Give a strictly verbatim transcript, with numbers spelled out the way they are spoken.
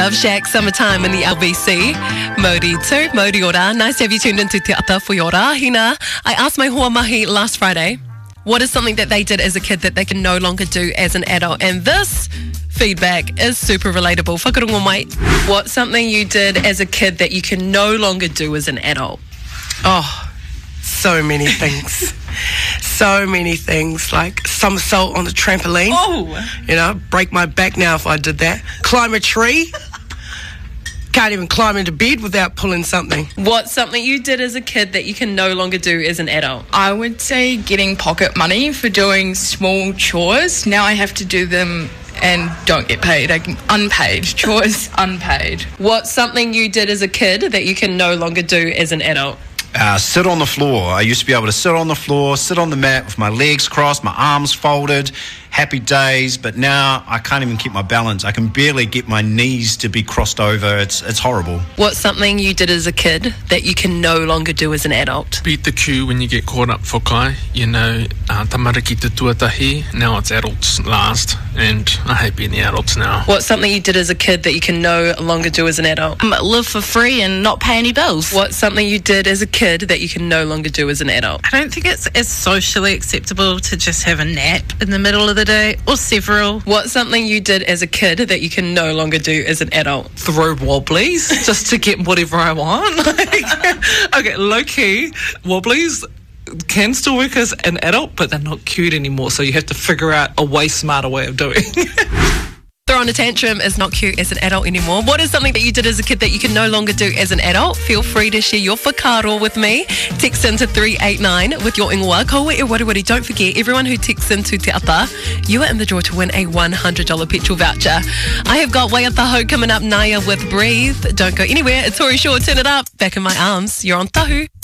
Love Shack, Summertime in the L B C. Modi too, Modi ora. Nice to have you tuned into Te Ata for your Hina. I asked my hoa mahi last Friday, what is something that they did as a kid that they can no longer do as an adult? And this feedback is super relatable. Whakarongo mai. What's something you did as a kid that you can no longer do as an adult? Oh, so many things. So many things, like somersault on the trampoline. Oh! You know, break my back now if I did that. Climb a tree. Can't even climb into bed without pulling something. What's something you did as a kid that you can no longer do as an adult? I would say getting pocket money for doing small chores. Now I have to do them and don't get paid. I can unpaid chores, unpaid. What's something you did as a kid that you can no longer do as an adult? Uh, sit on the floor. I used to be able to sit on the floor, sit on the mat with my legs crossed, my arms folded, happy days, but now I can't even keep my balance. I can barely get my knees to be crossed over. It's it's horrible. What's something you did as a kid that you can no longer do as an adult? Beat the queue when you get caught up for kai. You know, uh, tamariki te tuatahi. Now it's adults last, and I hate being the adults now. What's something you did as a kid that you can no longer do as an adult? Um, live for free and not pay any bills. What's something you did as a kid that you can no longer do as an adult? I don't think it's as socially acceptable to just have a nap in the middle of the day, or several. What's something you did as a kid that you can no longer do as an adult? Throw wobblies just to get whatever I want. Like, okay, low key, wobblies can still work as an adult, but they're not cute anymore, so you have to figure out a way smarter way of doing it. Throwing a tantrum is not cute as an adult anymore. What is something that you did as a kid that you can no longer do as an adult? Feel free to share your whakaaro with me. Text into three eight nine with your ingoa. Koe e wariwari. Don't forget, everyone who texts into Te Ata, you are in the draw to win a one hundred dollars petrol voucher. I have got Waiataho coming up, Naya with Breathe. Don't go anywhere. It's Tori Shaw. Turn it up. Back in my arms. You're on Tahu.